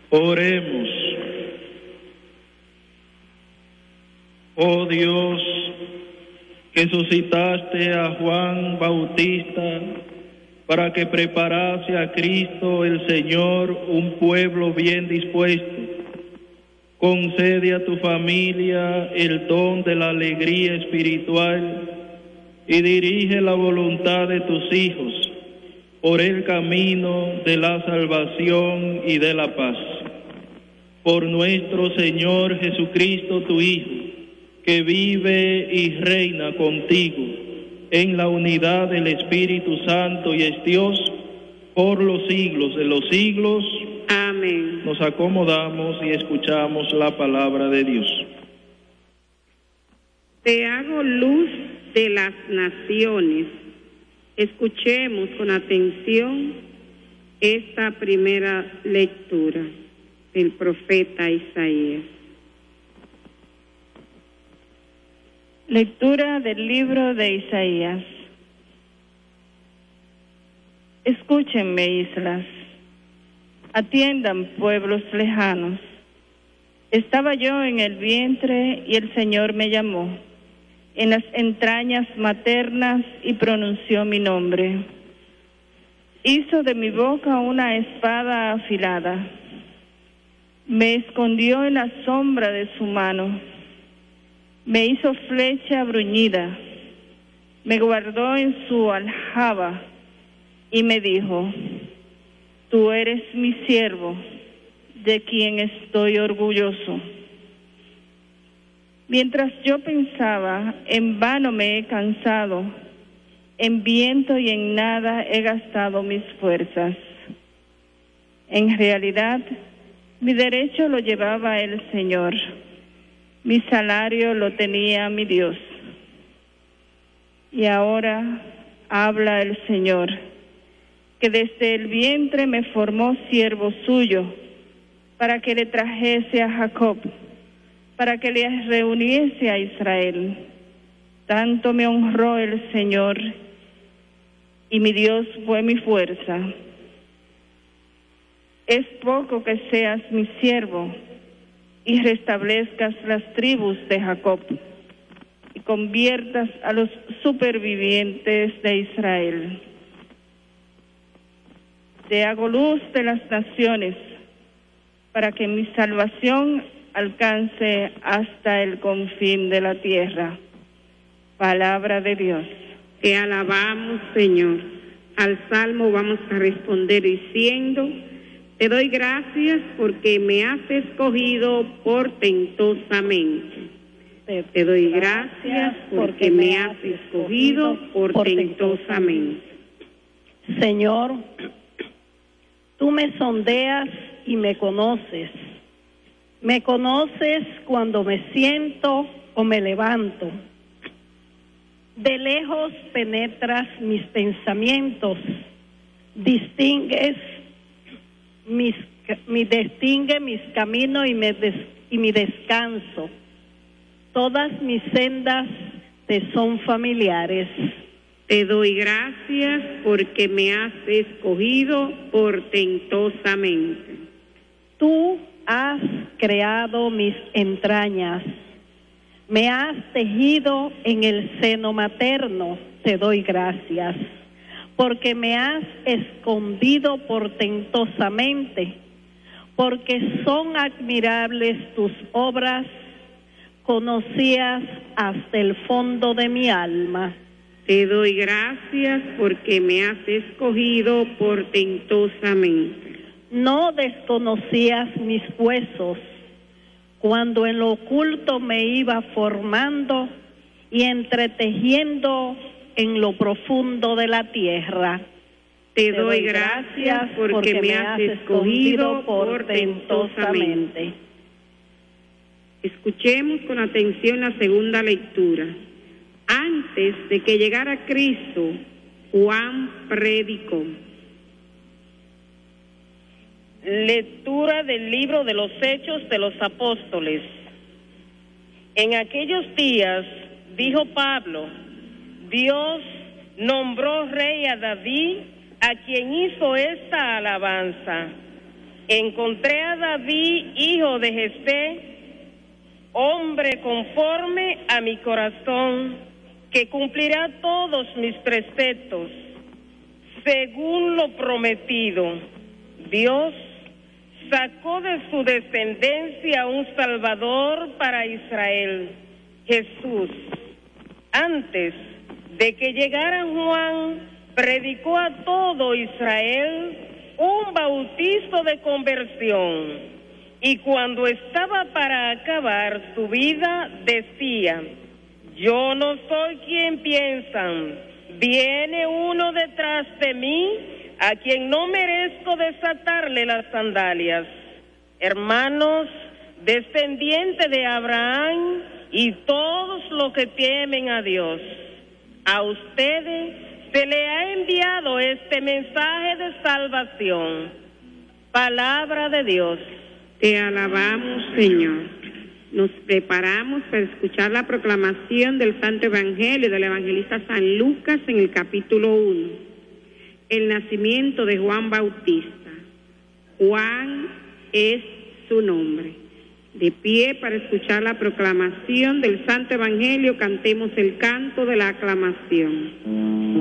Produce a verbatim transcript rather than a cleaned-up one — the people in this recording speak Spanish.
Oremos. Oh Dios, que suscitaste a Juan Bautista para que preparase a Cristo el Señor un pueblo bien dispuesto, concede a tu familia el don de la alegría espiritual y dirige la voluntad de tus hijos por el camino de la salvación y de la paz. Por nuestro Señor Jesucristo, tu Hijo, que vive y reina contigo en la unidad del Espíritu Santo y es Dios por los siglos de los siglos. Amén. Nos acomodamos y escuchamos la palabra de Dios. Te hago luz de las naciones. Escuchemos con atención esta primera lectura del profeta Isaías. Lectura del libro de Isaías. Escúchenme, islas. Atiendan, pueblos lejanos. Estaba yo en el vientre y el Señor me llamó, en las entrañas maternas y pronunció mi nombre. Hizo de mi boca una espada afilada. Me escondió en la sombra de su mano. Me hizo flecha bruñida. Me guardó en su aljaba y me dijo: tú eres mi siervo, de quien estoy orgulloso. Mientras yo pensaba, en vano me he cansado, en viento y en nada he gastado mis fuerzas. En realidad, mi derecho lo llevaba el Señor, mi salario lo tenía mi Dios. Y ahora habla el Señor, que desde el vientre me formó siervo suyo, para que le trajese a Jacob, para que le reuniese a Israel. Tanto me honró el Señor, y mi Dios fue mi fuerza. Es poco que seas mi siervo, y restablezcas las tribus de Jacob, y conviertas a los supervivientes de Israel. Te hago luz de las naciones, para que mi salvación alcance hasta el confín de la tierra. Palabra de Dios. Te alabamos, Señor. Al salmo vamos a responder diciendo: te doy gracias porque me has escogido portentosamente. Te, te doy gracias porque me has escogido portentosamente. Señor, tú me sondeas y me conoces. Me conoces cuando me siento o me levanto. De lejos penetras mis pensamientos, distingues mis, mi distingue mis caminos y, me des, y mi descanso. Todas mis sendas te son familiares. Te doy gracias porque me has escogido portentosamente. Tú has creado mis entrañas. Me has tejido en el seno materno, te doy gracias, porque me has escondido portentosamente, porque son admirables tus obras, conocías hasta el fondo de mi alma. Te doy gracias porque me has escogido portentosamente. No desconocías mis huesos, cuando en lo oculto me iba formando y entretejiendo en lo profundo de la tierra. Te, Te doy gracias porque, porque me has escogido portentosamente. Escuchemos con atención la segunda lectura. Antes de que llegara Cristo, Juan predicó. Lectura del libro de los Hechos de los Apóstoles. En aquellos días, dijo Pablo, Dios nombró rey a David, a quien hizo esta alabanza. encontré a David, hijo de Jesé, hombre conforme a mi corazón, que cumplirá todos mis preceptos, según lo prometido. Dios sacó de su descendencia un Salvador para Israel, Jesús. Antes de que llegara Juan, predicó a todo Israel un bautizo de conversión. Y cuando estaba para acabar su vida, decía: yo no soy quien piensan, viene uno detrás de mí, a quien no merezco desatarle las sandalias. Hermanos, descendientes de Abraham y todos los que temen a Dios, a ustedes se le ha enviado este mensaje de salvación. Palabra de Dios. Te alabamos, Señor. Nos preparamos para escuchar la proclamación del Santo Evangelio del evangelista San Lucas en el capítulo uno. El nacimiento de Juan Bautista. Juan es su nombre. De pie para escuchar la proclamación del Santo Evangelio, cantemos el canto de la aclamación.